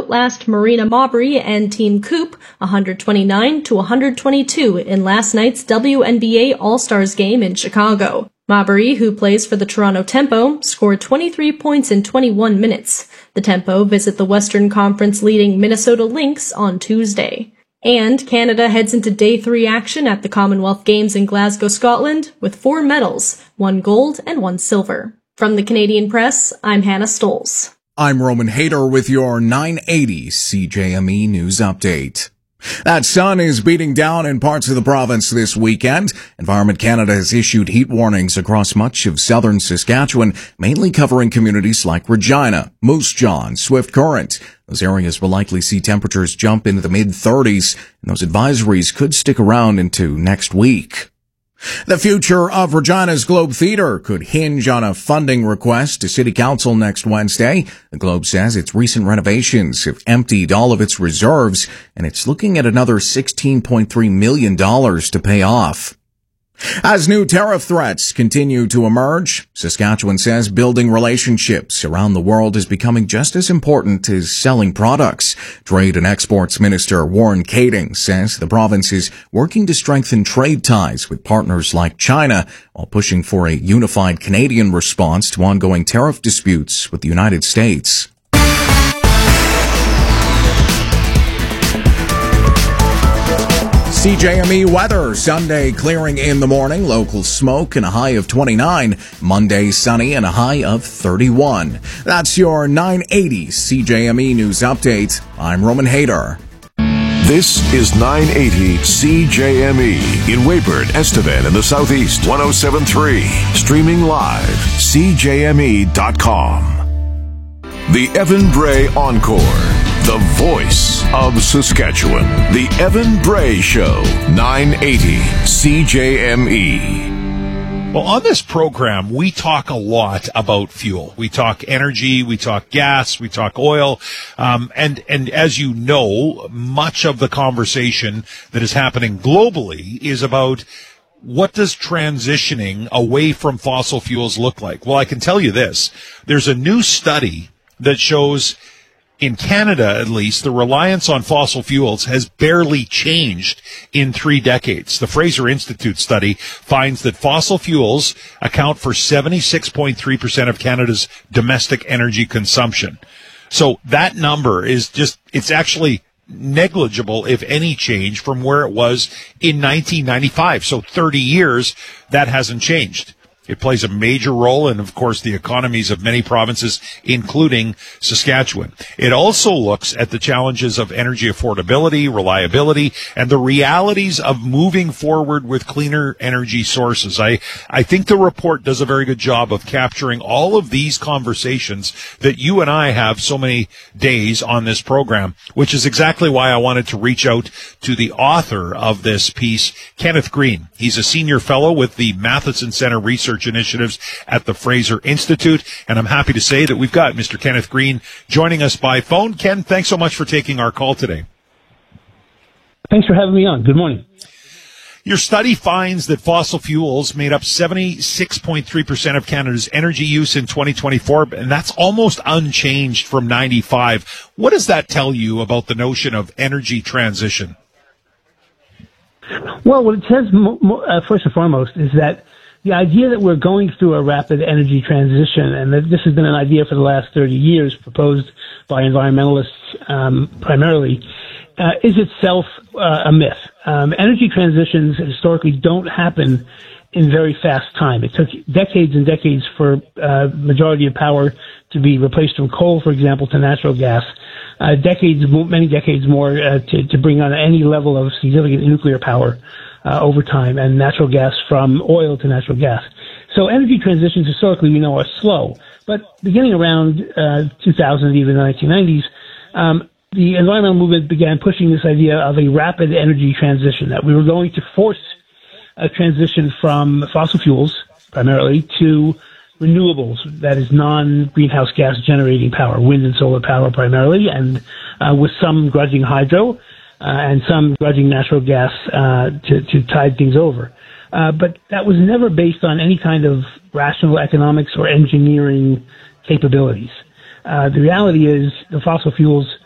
outlast Marina Mabrey and Team Coop 129-122 in last night's WNBA All-Stars game in Chicago. Mabrey, who plays for the Toronto Tempo, scored 23 points in 21 minutes. The Tempo visit the Western Conference leading Minnesota Lynx on Tuesday. And Canada heads into Day 3 action at the Commonwealth Games in Glasgow, Scotland, with 4 medals, 1 gold and 1 silver. From the Canadian Press, I'm Hannah Stolz. I'm Roman Hayter with your 980 CJME News Update. That sun is beating down in parts of the province this weekend. Environment Canada has issued heat warnings across much of southern Saskatchewan, mainly covering communities like Regina, Moose Jaw, and Swift Current. Those areas will likely see temperatures jump into the mid-30s, and those advisories could stick around into next week. The future of Regina's Globe Theatre could hinge on a funding request to City Council next Wednesday. The Globe says its recent renovations have emptied all of its reserves, and it's looking at another $16.3 million to pay off. As new tariff threats continue to emerge, Saskatchewan says building relationships around the world is becoming just as important as selling products. Trade and Exports Minister Warren Kading says the province is working to strengthen trade ties with partners like China while pushing for a unified Canadian response to ongoing tariff disputes with the United States. CJME weather. Sunday clearing in the morning, local smoke and a high of 29. Monday sunny and a high of 31. That's your 980 CJME News Update. I'm Roman Hayter. This is 980 CJME in Weyburn, Estevan, and the Southeast. 107.3. Streaming live. CJME.com. The Evan Bray Encore. The voice of Saskatchewan. The Evan Bray Show. 980 CJME. Well, on this program, we talk a lot about fuel. We talk energy, we talk gas, we talk oil. And as you know, much of the conversation that is happening globally is about what does transitioning away from fossil fuels look like? Well, I can tell you this. There's a new study that shows, in Canada, at least, the reliance on fossil fuels has barely changed in 3 decades. The Fraser Institute study finds that fossil fuels account for 76.3% of Canada's domestic energy consumption. So that number is it's actually negligible, if any, change from where it was in 1995. So 30 years, that hasn't changed. It plays a major role in, of course, the economies of many provinces, including Saskatchewan. It also looks at the challenges of energy affordability, reliability, and the realities of moving forward with cleaner energy sources. I think the report does a very good job of capturing all of these conversations that you and I have so many days on this program, which is exactly why I wanted to reach out to the author of this piece, Kenneth Green. He's a senior fellow with the Matheson Center Research Initiatives at the Fraser Institute, and I'm happy to say that we've got Mr. Kenneth Green joining us by phone. Ken, thanks so much for taking our call today. Thanks for having me on. Good morning. Your study finds that fossil fuels made up 76.3% of Canada's energy use in 2024, and that's almost unchanged from 95. What does that tell you about the notion of energy transition? Well, what it says, first and foremost, is that the idea that we're going through a rapid energy transition, and that this has been an idea for the last 30 years proposed by environmentalists primarily, is itself a myth. Energy transitions historically don't happen in very fast time. It took decades and decades for majority of power to be replaced from coal, for example, to natural gas. Many decades more to bring on any level of significant nuclear power over time, and natural gas from oil to natural gas. So energy transitions historically we know are slow, but beginning around 2000, even the 1990s, the environmental movement began pushing this idea of a rapid energy transition, that we were going to force a transition from fossil fuels primarily to renewables, that is non-greenhouse gas generating power, wind and solar power primarily, and with some grudging hydro, and some grudging natural gas to tide things over. But that was never based on any kind of rational economics or engineering capabilities. The reality is the fossil fuels